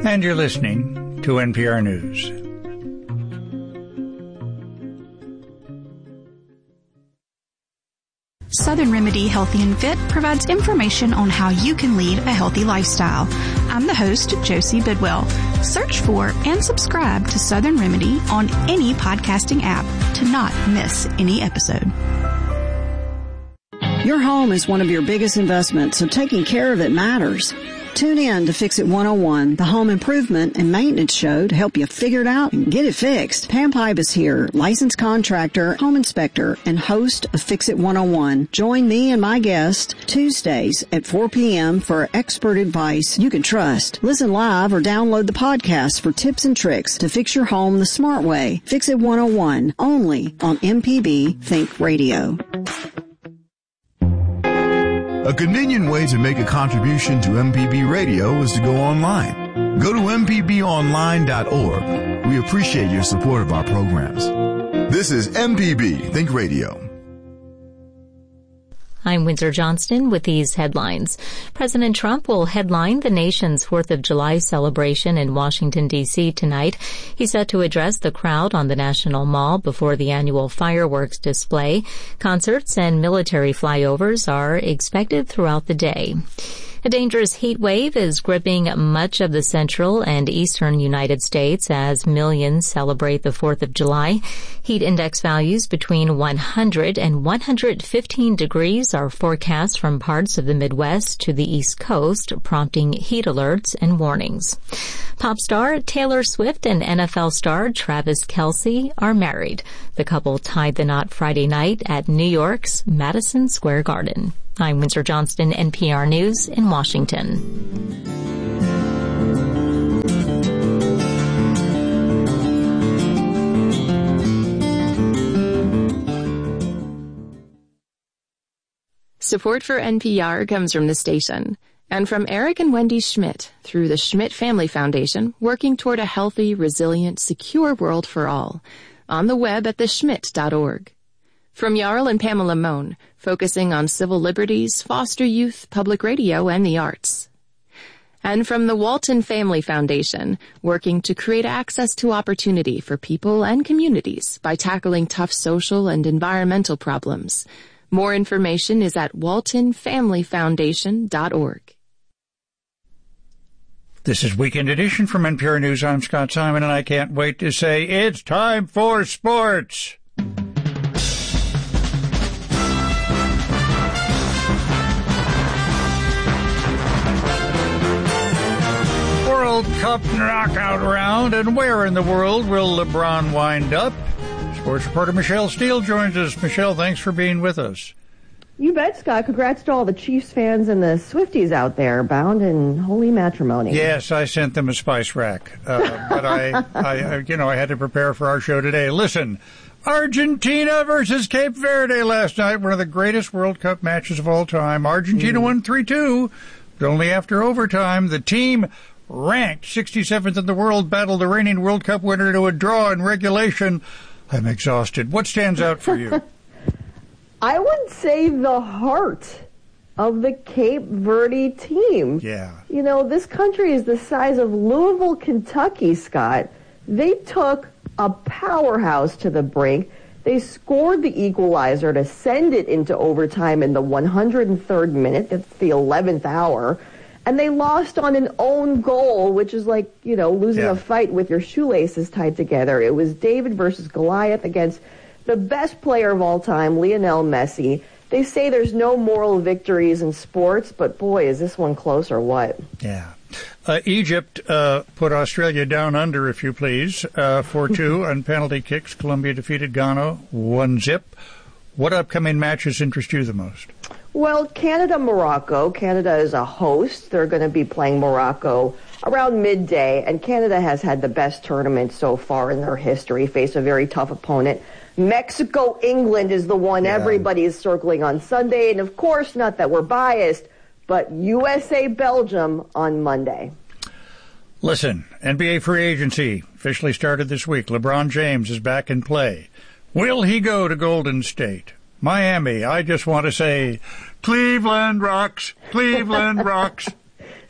And you're listening to NPR News. Southern Remedy Healthy and Fit provides information on how you can lead a healthy lifestyle. I'm the host, Josie Bidwell. Search for and subscribe to Southern Remedy on any podcasting app to not miss any episode. Your home is one of your biggest investments, so taking care of it matters. Tune in to Fix It 101, the home improvement and maintenance show to help you figure it out and get it fixed. Pam Pybus here, licensed contractor, home inspector, and host of Fix It 101. Join me and my guest Tuesdays at 4 p.m. for expert advice you can trust. Listen live or download the podcast for tips and tricks to fix your home the smart way. Fix It 101, only on MPB Think Radio. A convenient way to make a contribution to MPB Radio is to go online. Go to mpbonline.org. We appreciate your support of our programs. This is MPB Think Radio. I'm Windsor Johnston with these headlines. President Trump will headline the nation's 4th of July celebration in Washington, D.C. tonight. He's set to address the crowd on the National Mall before the annual fireworks display. Concerts and military flyovers are expected throughout the day. A dangerous heat wave is gripping much of the central and eastern United States as millions celebrate the 4th of July. Heat index values between 100 and 115 degrees are forecast from parts of the Midwest to the East Coast, prompting heat alerts and warnings. Pop star Taylor Swift and NFL star Travis Kelce are married. The couple tied the knot Friday night at New York's Madison Square Garden. I'm Windsor Johnston, NPR News in Washington. Support for NPR comes from the station and from Eric and Wendy Schmidt through the Schmidt Family Foundation, working toward a healthy, resilient, secure world for all. On the web at theschmidt.org. From Jarl and Pamela Mohn, focusing on civil liberties, foster youth, public radio, and the arts. And from the Walton Family Foundation, working to create access to opportunity for people and communities by tackling tough social and environmental problems. More information is at waltonfamilyfoundation.org. This is Weekend Edition from NPR News. I'm Scott Simon, and I can't wait to say it's time for sports. World Cup knockout round, and where in the world will LeBron wind up? Sports reporter Michelle Steele joins us. Michelle, thanks for being with us. You bet, Scott. Congrats to all the Chiefs fans and the Swifties out there, bound in holy matrimony. Yes, I sent them a spice rack, but I had to prepare for our show today. Listen, Argentina versus Cape Verde last night, one of the greatest World Cup matches of all time. Argentina won 3-2, but only after overtime. The team ranked 67th in the world battled the reigning World Cup winner to a draw in regulation. I'm exhausted. What stands out for you? I would say the heart of the Cape Verde team. Yeah. You know, this country is the size of Louisville, Kentucky, Scott. They took a powerhouse to the brink. They scored the equalizer to send it into overtime in the 103rd minute. That's the 11th hour. And they lost on an own goal, which is like, you know, losing a fight with your shoelaces tied together. It was David versus Goliath against the best player of all time, Lionel Messi. They say there's no moral victories in sports, but boy, is this one close or what? Yeah. Egypt put Australia down under, if you please, 4-2 on penalty kicks. Colombia defeated Ghana 1-0. What upcoming matches interest you the most? Well, Canada-Morocco. Canada is a host. They're going to be playing Morocco around midday, and Canada has had the best tournament so far in their history, face a very tough opponent. Mexico-England is the one everybody is circling on Sunday, and of course, not that we're biased, but USA-Belgium on Monday. Listen, NBA free agency officially started this week. LeBron James is back in play. Will he go to Golden State? Miami, I just want to say, Cleveland rocks, Cleveland rocks.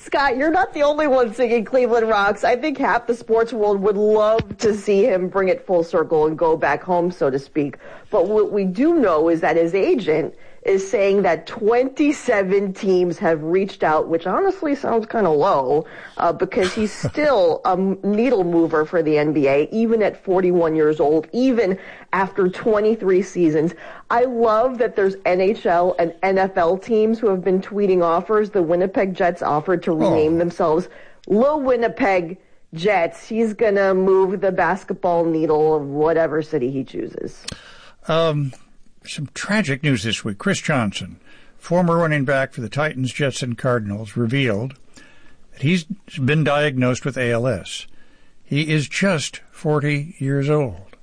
Scott, you're not the only one singing Cleveland Rocks. I think half the sports world would love to see him bring it full circle and go back home, so to speak. But what we do know is that his agent is saying that 27 teams have reached out, which honestly sounds kind of low, because he's still a needle mover for the NBA, even at 41 years old, even after 23 seasons. I love that there's NHL and NFL teams who have been tweeting offers. The Winnipeg Jets offered to rename themselves Lil Winnipeg Jets. He's going to move the basketball needle of whatever city he chooses. Some tragic news this week. Chris Johnson, former running back for the Titans, Jets, and Cardinals, revealed that he's been diagnosed with ALS. He is just 40 years old.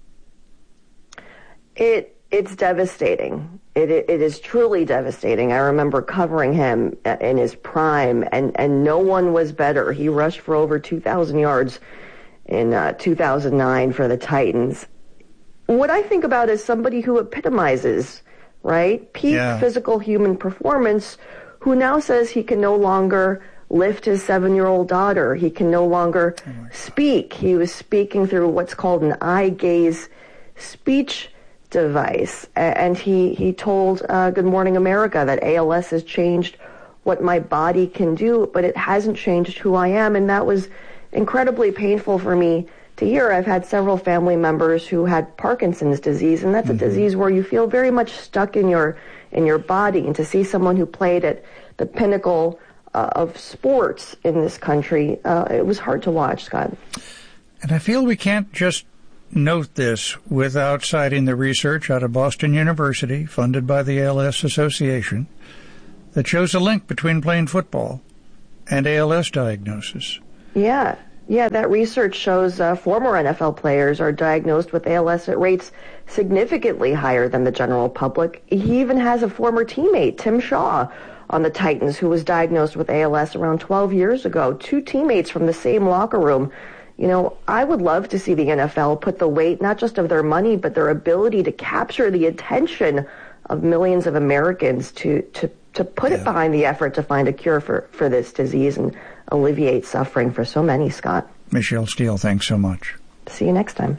It's devastating. It is truly devastating. I remember covering him in his prime, and no one was better. He rushed for over 2,000 yards in 2009 for the Titans. What I think about is somebody who epitomizes, right, peak physical human performance, who now says he can no longer lift his 7-year-old daughter. He can no longer speak. He was speaking through what's called an eye gaze speech device. And he told Good Morning America that ALS has changed what my body can do, but it hasn't changed who I am. And that was incredibly painful for me to hear. I've had several family members who had Parkinson's disease, and that's a disease where you feel very much stuck in your body. And to see someone who played at the pinnacle of sports in this country, it was hard to watch, Scott. And I feel we can't just note this without citing the research out of Boston University, funded by the ALS Association, that shows a link between playing football and ALS diagnosis. Yeah, that research shows former NFL players are diagnosed with ALS at rates significantly higher than the general public. He even has a former teammate, Tim Shaw, on the Titans, who was diagnosed with ALS around 12 years ago. 2 teammates from the same locker room. You know, I would love to see the NFL put the weight, not just of their money, but their ability to capture the attention of millions of Americans to put it behind the effort to find a cure for this disease and alleviate suffering for so many, Scott. Michelle Steele, thanks so much. See you next time.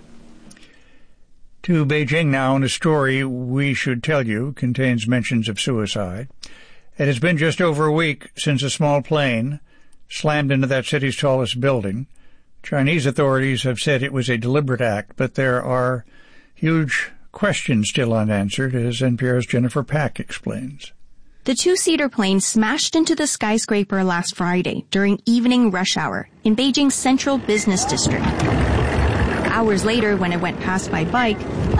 To Beijing now, and a story we should tell you contains mentions of suicide. It has been just over a week since a small plane slammed into that city's tallest building. Chinese authorities have said it was a deliberate act, but there are huge questions still unanswered, as NPR's Jennifer Pack explains. The 2-seater plane smashed into the skyscraper last Friday during evening rush hour in Beijing's central business district. Hours later, when it went past by bike,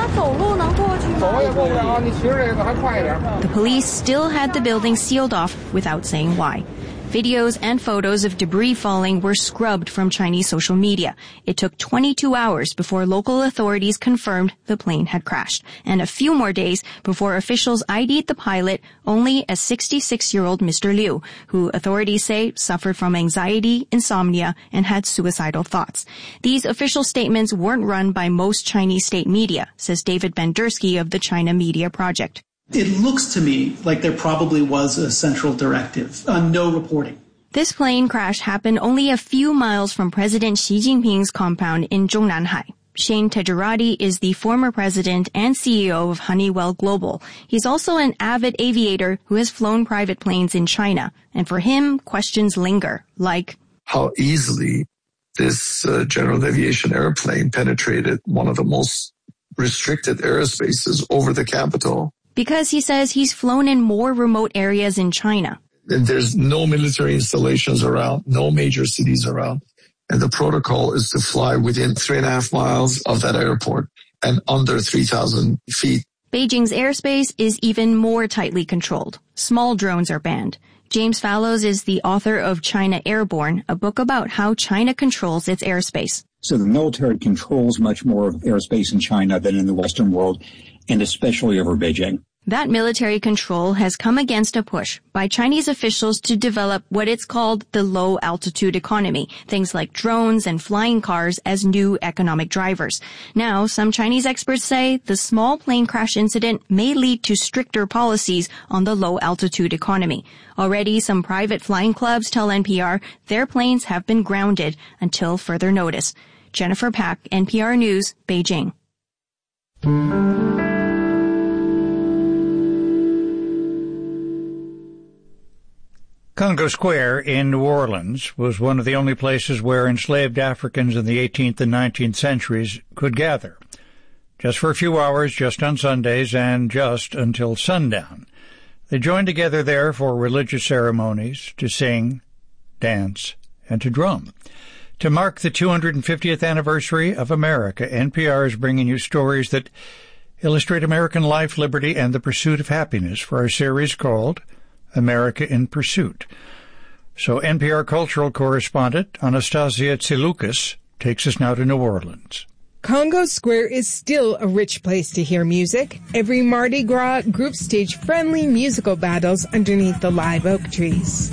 the police still had the building sealed off without saying why. Videos and photos of debris falling were scrubbed from Chinese social media. It took 22 hours before local authorities confirmed the plane had crashed, and a few more days before officials ID'd the pilot only as 66-year-old Mr. Liu, who authorities say suffered from anxiety, insomnia, and had suicidal thoughts. These official statements weren't run by most Chinese state media, says David Bendersky of the China Media Project. It looks to me like there probably was a central directive on no reporting. This plane crash happened only a few miles from President Xi Jinping's compound in Zhongnanhai. Shane Tejerati is the former president and CEO of Honeywell Global. He's also an avid aviator who has flown private planes in China. And for him, questions linger, like how easily this general aviation airplane penetrated one of the most restricted airspaces over the capital. Because he says he's flown in more remote areas in China. There's no military installations around, no major cities around. And the protocol is to fly within 3.5 miles of that airport and under 3,000 feet. Beijing's airspace is even more tightly controlled. Small drones are banned. James Fallows is the author of China Airborne, a book about how China controls its airspace. So the military controls much more of airspace in China than in the Western world, and especially over Beijing. That military control has come against a push by Chinese officials to develop what it's called the low-altitude economy, things like drones and flying cars as new economic drivers. Now, some Chinese experts say the small plane crash incident may lead to stricter policies on the low-altitude economy. Already, some private flying clubs tell NPR their planes have been grounded until further notice. Jennifer Pack, NPR News, Beijing. Congo Square in New Orleans was one of the only places where enslaved Africans in the 18th and 19th centuries could gather, just for a few hours, just on Sundays, and just until sundown. They joined together there for religious ceremonies, to sing, dance, and to drum. To mark the 250th anniversary of America, NPR is bringing you stories that illustrate American life, liberty, and the pursuit of happiness for our series called America in Pursuit. So NPR cultural correspondent Anastasia Tsiloukas takes us now to New Orleans. Congo Square is still a rich place to hear music. Every Mardi Gras, groups stage friendly musical battles underneath the live oak trees.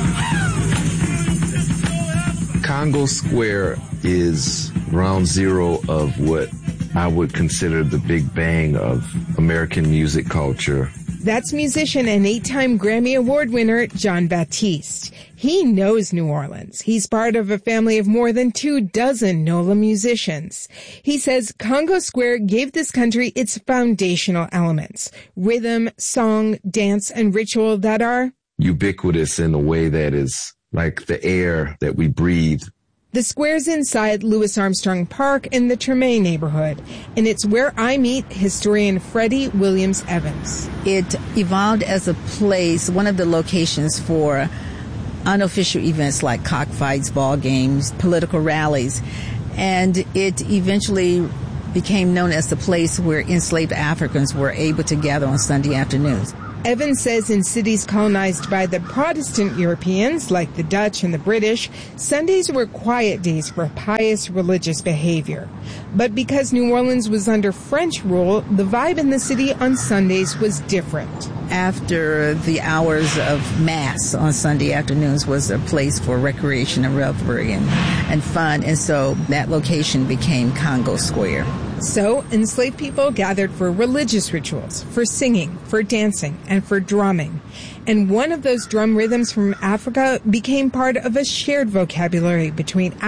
Congo Square is ground zero of what I would consider the big bang of American music culture. That's musician and 8-time Grammy Award winner Jon Batiste. He knows New Orleans. He's part of a family of more than 24 NOLA musicians. He says Congo Square gave this country its foundational elements: rhythm, song, dance, and ritual that are ubiquitous in a way that is like the air that we breathe. The square's inside Louis Armstrong Park in the Treme neighborhood, and it's where I meet historian Freddie Williams Evans. It evolved as a place, one of the locations for unofficial events like cockfights, ball games, political rallies, and it eventually became known as the place where enslaved Africans were able to gather on Sunday afternoons. Evans says in cities colonized by the Protestant Europeans, like the Dutch and the British, Sundays were quiet days for pious religious behavior. But because New Orleans was under French rule, the vibe in the city on Sundays was different. After the hours of Mass on Sunday afternoons was a place for recreation and revelry and fun, and so that location became Congo Square. So, enslaved people gathered for religious rituals, for singing, for dancing, and for drumming. And one of those drum rhythms from Africa became part of a shared vocabulary between